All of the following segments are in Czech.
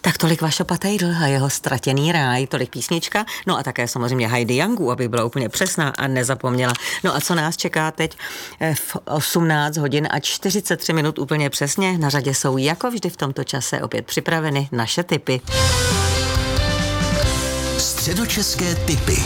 Tak tolik Vašo Patejdl a jeho Ztratěný ráj, tolik písnička, no a také samozřejmě Heidi Youngu, aby byla úplně přesná a nezapomněla. No a co nás čeká teď v 18 hodin a 43 minut úplně přesně? Na řadě jsou jako vždy v tomto čase opět připraveny naše tipy. Středočeské tipy.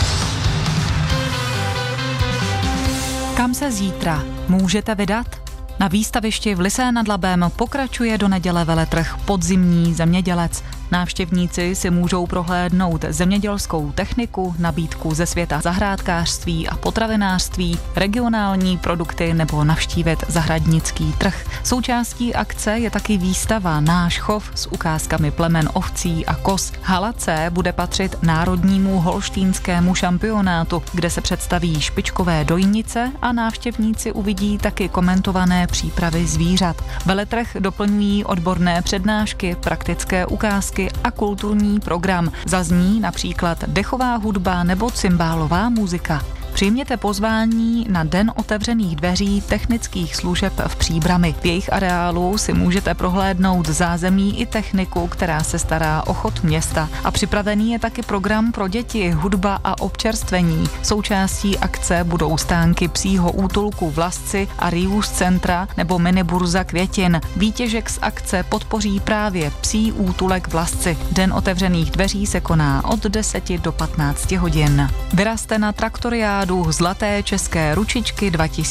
Kam se zítra můžete vydat? Na výstavišti v Lysé nad Labem pokračuje do neděle veletrh Podzimní zemědělec. Návštěvníci si můžou prohlédnout zemědělskou techniku, nabídku ze světa zahrádkářství a potravinářství, regionální produkty nebo navštívit zahradnický trh. Součástí akce je taky výstava Náš chov s ukázkami plemen ovcí a koz. Hala C bude patřit národnímu holštínskému šampionátu, kde se představí špičkové dojnice a návštěvníci uvidí taky komentované přípravy zvířat. Veletrh doplňují odborné přednášky, praktické ukázky a kulturní program. Zazní například dechová hudba nebo cymbálová muzika. Přijměte pozvání na Den otevřených dveří technických služeb v Příbrami. V jejich areálu si můžete prohlédnout zázemí i techniku, která se stará o chod města. A připravený je taky program pro děti, hudba a občerstvení. Součástí akce budou stánky psího útulku v Lasci a Rius centra nebo miniburza květin. Výtěžek z akce podpoří právě psí útulek v Lasci. Den otevřených dveří se koná od 10 do 15 hodin. Vyrazte na traktoriádu Zlaté české ručičky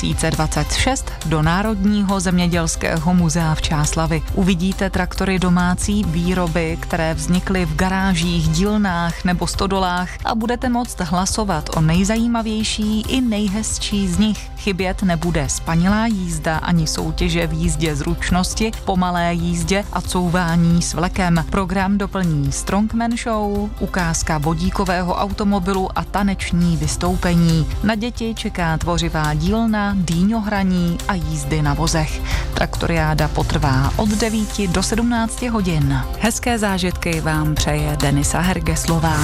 2026 do Národního zemědělského muzea v Čáslavi. Uvidíte traktory domácí výroby, které vznikly v garážích, dílnách nebo stodolách a budete moct hlasovat o nejzajímavější i nejhezčí z nich. Chybět nebude spanilá jízda ani soutěže v jízdě zručnosti, pomalé jízdě a couvání s vlekem. Program doplní Strongman Show, ukázka vodíkového automobilu a taneční vystoupení. Na děti čeká tvořivá dílna, dýňohraní a jízdy na vozech. Traktoriáda potrvá od 9 do 17 hodin. Hezké zážitky vám přeje Denisa Hergeslová.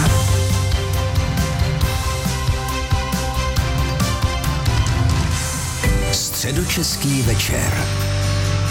Středočeský večer.